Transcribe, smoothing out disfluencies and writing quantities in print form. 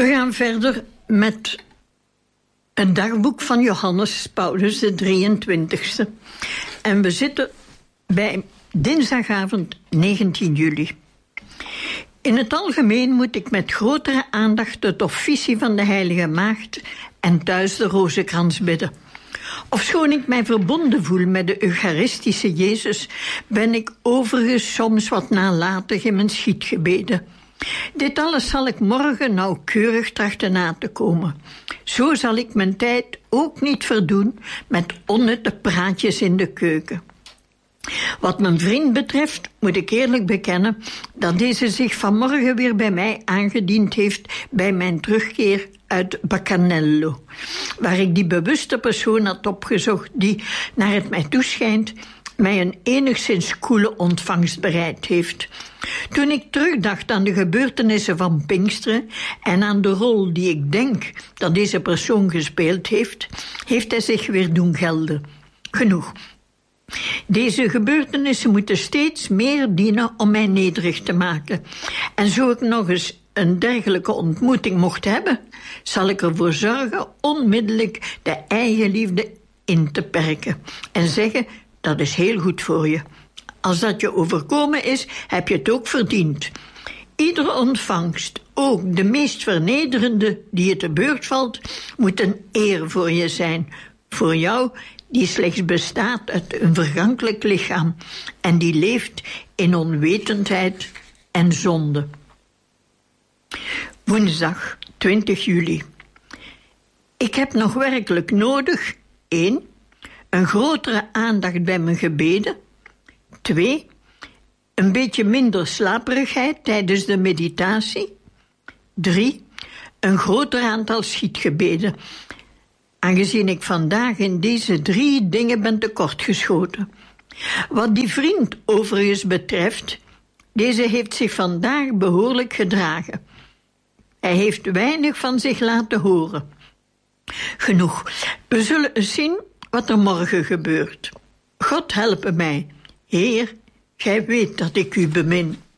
We gaan verder met het dagboek van Johannes Paulus, de 23e. En we zitten bij dinsdagavond 19 juli. In het algemeen moet ik met grotere aandacht het officie van de Heilige Maagd en thuis de rozenkrans bidden. Ofschoon ik mij verbonden voel met de Eucharistische Jezus, ben ik overigens soms wat nalatig in mijn schietgebeden. Dit alles zal ik morgen nauwkeurig trachten na te komen. Zo zal ik mijn tijd ook niet verdoen met onnutte praatjes in de keuken. Wat mijn vriend betreft moet ik eerlijk bekennen dat deze zich vanmorgen weer bij mij aangediend heeft bij mijn terugkeer uit Bacanello, waar ik die bewuste persoon had opgezocht die, naar het mij toeschijnt, mij een enigszins koele ontvangst bereid heeft. Toen ik terugdacht aan de gebeurtenissen van Pinksteren en aan de rol die ik denk dat deze persoon gespeeld heeft, heeft hij zich weer doen gelden. Genoeg. Deze gebeurtenissen moeten steeds meer dienen om mij nederig te maken. En zo ik nog eens een dergelijke ontmoeting mocht hebben, zal ik ervoor zorgen onmiddellijk de eigenliefde in te perken en zeggen: dat is heel goed voor je. Als dat je overkomen is, heb je het ook verdiend. Iedere ontvangst, ook de meest vernederende die je te beurt valt, moet een eer voor je zijn. Voor jou die slechts bestaat uit een vergankelijk lichaam en die leeft in onwetendheid en zonde. Woensdag 20 juli. Ik heb nog werkelijk nodig: 1. Een grotere aandacht bij mijn gebeden. 2. Een beetje minder slaperigheid tijdens de meditatie. 3. Een groter aantal schietgebeden, aangezien ik vandaag in deze 3 dingen ben tekortgeschoten. Wat die vriend overigens betreft, deze heeft zich vandaag behoorlijk gedragen. Hij heeft weinig van zich laten horen. Genoeg. We zullen eens zien wat er morgen gebeurt. God helpe mij. Heer, gij weet dat ik u bemin.